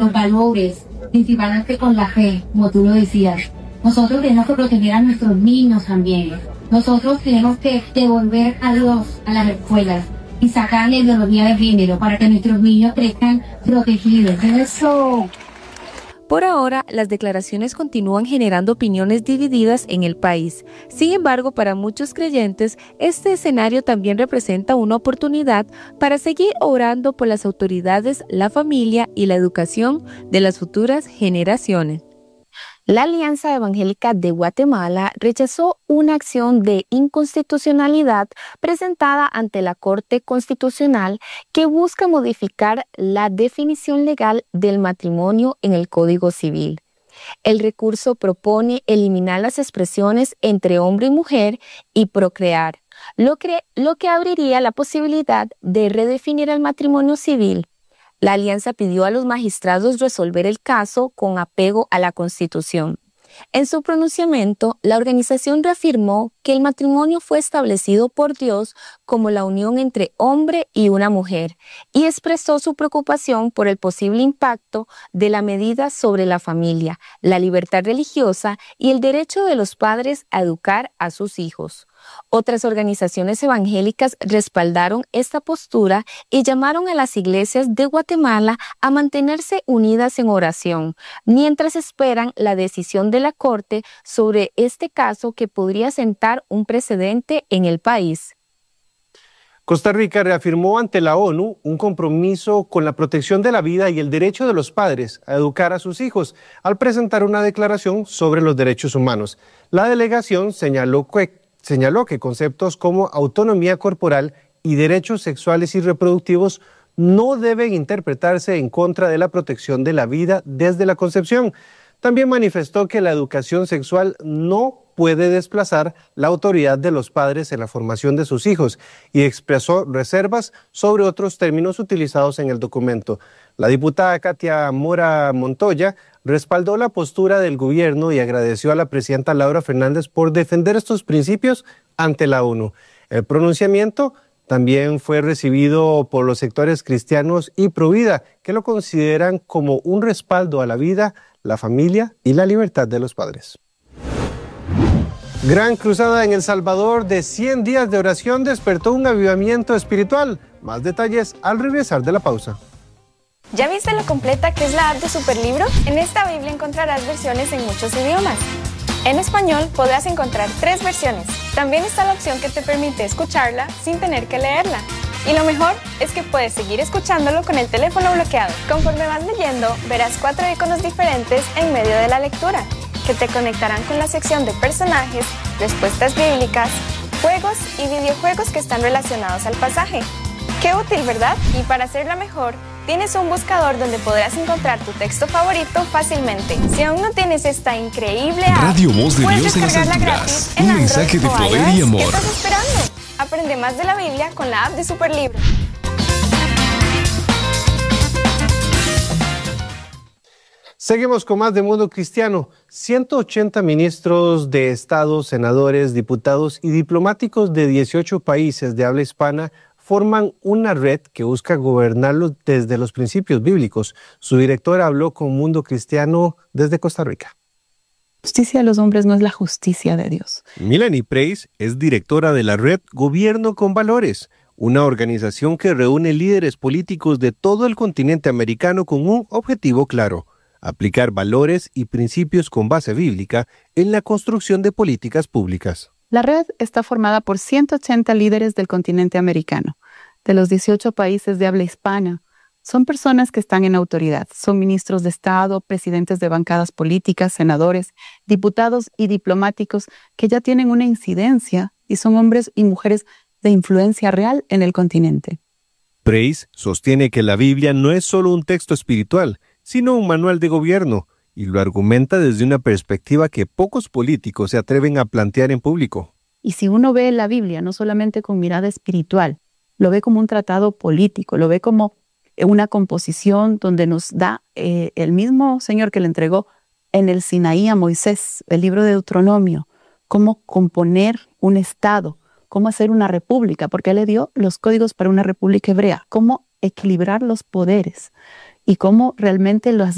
los valores, principalmente con la fe, como tú lo decías. Nosotros tenemos que proteger a nuestros niños también. Nosotros tenemos que devolver a Dios a las escuelas y sacar la ideología de género para que nuestros niños crezcan protegidos. Eso. Por ahora, las declaraciones continúan generando opiniones divididas en el país. Sin embargo, para muchos creyentes, este escenario también representa una oportunidad para seguir orando por las autoridades, la familia y la educación de las futuras generaciones. La Alianza Evangélica de Guatemala rechazó una acción de inconstitucionalidad presentada ante la Corte Constitucional que busca modificar la definición legal del matrimonio en el Código Civil. El recurso propone eliminar las expresiones entre hombre y mujer y procrear, lo que abriría la posibilidad de redefinir el matrimonio civil. La alianza pidió a los magistrados resolver el caso con apego a la Constitución. En su pronunciamiento, la organización reafirmó que el matrimonio fue establecido por Dios como la unión entre hombre y una mujer y expresó su preocupación por el posible impacto de la medida sobre la familia, la libertad religiosa y el derecho de los padres a educar a sus hijos. Otras organizaciones evangélicas respaldaron esta postura y llamaron a las iglesias de Guatemala a mantenerse unidas en oración, mientras esperan la decisión de la Corte sobre este caso que podría sentar un precedente en el país. Costa Rica reafirmó ante la ONU un compromiso con la protección de la vida y el derecho de los padres a educar a sus hijos al presentar una declaración sobre los derechos humanos. La delegación señaló que conceptos como autonomía corporal y derechos sexuales y reproductivos no deben interpretarse en contra de la protección de la vida desde la concepción. También manifestó que la educación sexual no puede desplazar la autoridad de los padres en la formación de sus hijos y expresó reservas sobre otros términos utilizados en el documento. La diputada Katia Mora Montoya respaldó la postura del gobierno y agradeció a la presidenta Laura Fernández por defender estos principios ante la ONU. El pronunciamiento también fue recibido por los sectores cristianos y provida, que lo consideran como un respaldo a la vida, la familia y la libertad de los padres. Gran cruzada en El Salvador de 100 días de oración despertó un avivamiento espiritual. Más detalles al regresar de la pausa. ¿Ya viste lo completa que es la app de Superlibro? En esta Biblia encontrarás versiones en muchos idiomas. En español podrás encontrar 3 versiones. También está la opción que te permite escucharla sin tener que leerla. Y lo mejor es que puedes seguir escuchándolo con el teléfono bloqueado. Conforme vas leyendo, verás 4 iconos diferentes en medio de la lectura, que te conectarán con la sección de personajes, respuestas bíblicas, juegos y videojuegos que están relacionados al pasaje. ¡Qué útil!, ¿verdad? Y para hacerla mejor, tienes un buscador donde podrás encontrar tu texto favorito fácilmente. Si aún no tienes esta increíble app, Radio Voz de puedes Dios en las descargarla alturas. gratis en Un Android mensaje de o poder iOS. y amor. ¿Qué estás esperando? Aprende más de la Biblia con la app de Superlibro. Seguimos con más de Mundo Cristiano. 180 ministros de Estado, senadores, diputados y diplomáticos de 18 países de habla hispana forman una red que busca gobernarlos desde los principios bíblicos. Su directora habló con Mundo Cristiano desde Costa Rica. La justicia de los hombres no es la justicia de Dios. Melanie Price es directora de la red Gobierno con Valores, una organización que reúne líderes políticos de todo el continente americano con un objetivo claro: aplicar valores y principios con base bíblica en la construcción de políticas públicas. La red está formada por 180 líderes del continente americano, de los 18 países de habla hispana. Son personas que están en autoridad, son ministros de Estado, presidentes de bancadas políticas, senadores, diputados y diplomáticos que ya tienen una incidencia y son hombres y mujeres de influencia real en el continente. Price sostiene que la Biblia no es solo un texto espiritual, sino un manual de gobierno, y lo argumenta desde una perspectiva que pocos políticos se atreven a plantear en público. Y si uno ve la Biblia no solamente con mirada espiritual, lo ve como un tratado político, lo ve como una composición donde nos da el mismo Señor que le entregó en el Sinaí a Moisés, el libro de Deuteronomio, cómo componer un Estado, cómo hacer una república, porque Él le dio los códigos para una república hebrea, cómo equilibrar los poderes y cómo realmente las